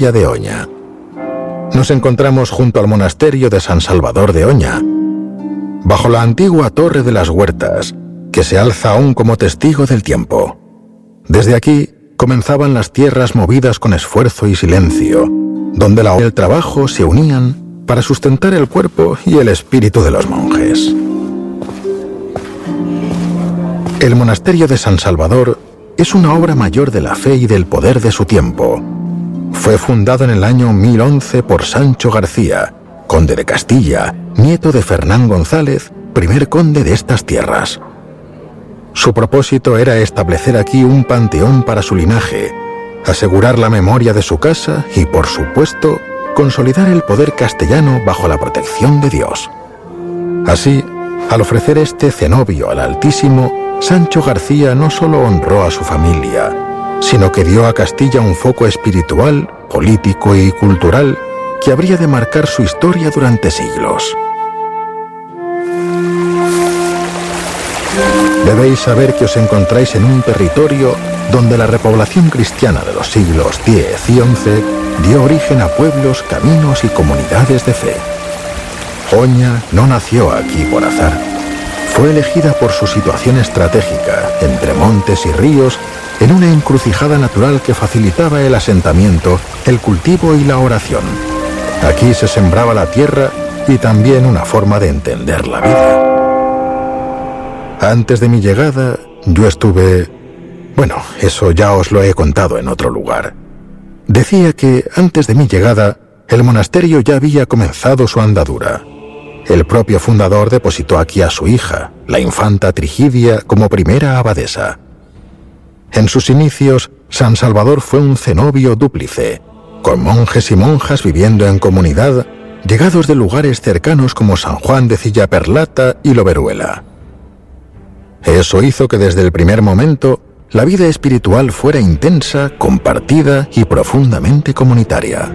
Castilla de Oña. Nos encontramos junto al monasterio de San Salvador de Oña, bajo la antigua Torre de las Huertas, que se alza aún como testigo del tiempo. Desde aquí comenzaban las tierras movidas con esfuerzo y silencio, donde la obra y el trabajo se unían para sustentar el cuerpo y el espíritu de los monjes. El monasterio de San Salvador es una obra mayor de la fe y del poder de su tiempo. Fue fundado en el año 1011 por Sancho García, conde de Castilla, nieto de Fernán González, primer conde de estas tierras. Su propósito era establecer aquí un panteón para su linaje, asegurar la memoria de su casa y, por supuesto, consolidar el poder castellano bajo la protección de Dios. Así, al ofrecer este cenobio al Altísimo, Sancho García no solo honró a su familia, sino que dio a Castilla un foco espiritual, político y cultural que habría de marcar su historia durante siglos. Debéis saber que os encontráis en un territorio donde la repoblación cristiana de los siglos X y XI dio origen a pueblos, caminos y comunidades de fe. Oña no nació aquí por azar. Fue elegida por su situación estratégica, entre montes y ríos, en una encrucijada natural que facilitaba el asentamiento, el cultivo y la oración. Aquí se sembraba la tierra y también una forma de entender la vida. Antes de mi llegada, yo estuve... Bueno, eso ya os lo he contado en otro lugar. Decía que, antes de mi llegada, el monasterio ya había comenzado su andadura. El propio fundador depositó aquí a su hija, la infanta Trigidia, como primera abadesa. En sus inicios, San Salvador fue un cenobio dúplice, con monjes y monjas viviendo en comunidad, llegados de lugares cercanos como San Juan de Cillaperlata y Loberuela. Eso hizo que desde el primer momento la vida espiritual fuera intensa, compartida y profundamente comunitaria.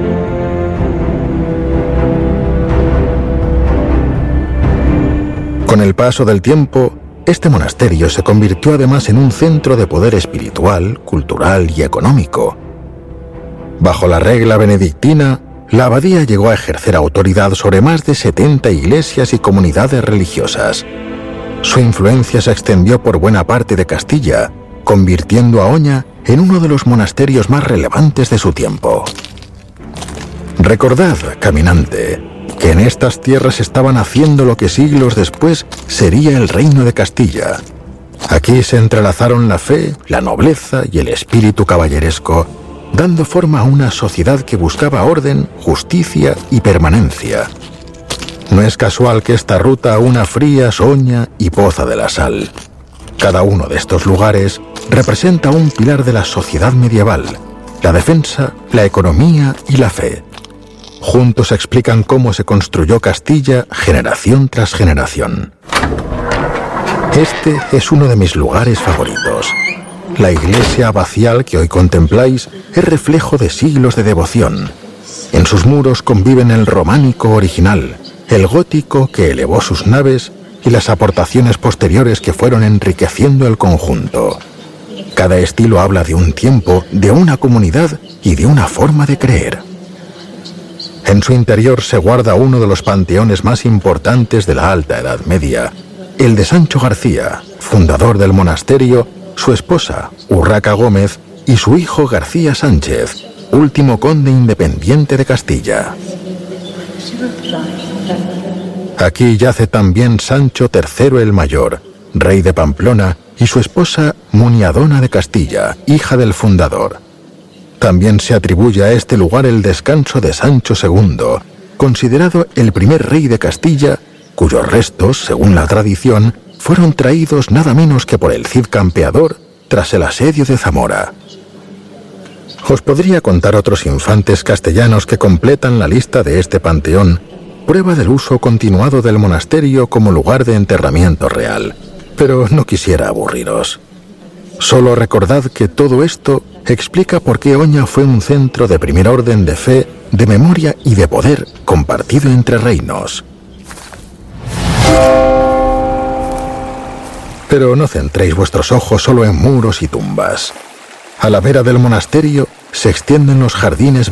Con el paso del tiempo, este monasterio se convirtió además en un centro de poder espiritual, cultural y económico. Bajo la regla benedictina, la abadía llegó a ejercer autoridad sobre más de 70 iglesias y comunidades religiosas. Su influencia se extendió por buena parte de Castilla, convirtiendo a Oña en uno de los monasterios más relevantes de su tiempo. Recordad, caminante, que en estas tierras estaban haciendo lo que siglos después sería el reino de Castilla. Aquí se entrelazaron la fe, la nobleza y el espíritu caballeresco, dando forma a una sociedad que buscaba orden, justicia y permanencia. No es casual que esta ruta una Frías, Oña y Poza de la Sal. Cada uno de estos lugares representa un pilar de la sociedad medieval, la defensa, la economía y la fe. Juntos explican cómo se construyó Castilla generación tras generación. Este es uno de mis lugares favoritos. La iglesia abacial que hoy contempláis es reflejo de siglos de devoción. En sus muros conviven el románico original, el gótico que elevó sus naves y las aportaciones posteriores que fueron enriqueciendo el conjunto. Cada estilo habla de un tiempo, de una comunidad y de una forma de creer. En su interior se guarda uno de los panteones más importantes de la Alta Edad Media, el de Sancho García, fundador del monasterio, su esposa, Urraca Gómez, y su hijo García Sánchez, último conde independiente de Castilla. Aquí yace también Sancho III el Mayor, rey de Pamplona, y su esposa Muniadona de Castilla, hija del fundador. También se atribuye a este lugar el descanso de Sancho II, considerado el primer rey de Castilla, cuyos restos, según la tradición, fueron traídos nada menos que por el Cid Campeador tras el asedio de Zamora. Os podría contar otros infantes castellanos que completan la lista de este panteón, prueba del uso continuado del monasterio como lugar de enterramiento real, pero no quisiera aburriros. Solo recordad que todo esto explica por qué Oña fue un centro de primer orden de fe, de memoria y de poder compartido entre reinos. Pero no centréis vuestros ojos solo en muros y tumbas. A la vera del monasterio se extienden los jardines